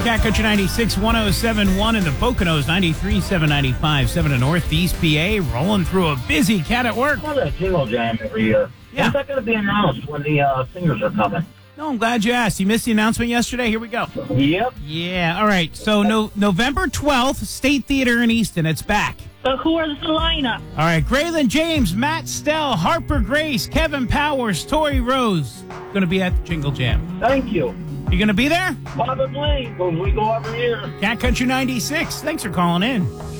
Cat Country 96, 107.1 in the Poconos, 93.7, 95.7 in Northeast PA. Rolling through a busy Cat at Work. Well, that Jingle Jam every year. Yeah. When's that going to be announced when the singers are coming? No, I'm glad you asked. You missed the announcement yesterday? Here we go. Yep. Yeah, all right. So November 12th, State Theater in Easton. It's back. So who is the lineup? All right, Graylin James, Matt Stell, Harper Grace, Kevin Powers, Tori Rose. Going to be at the Jingle Jam. Thank you. You going to be there? Probably, because we go every year. Cat Country 96. Thanks for calling in.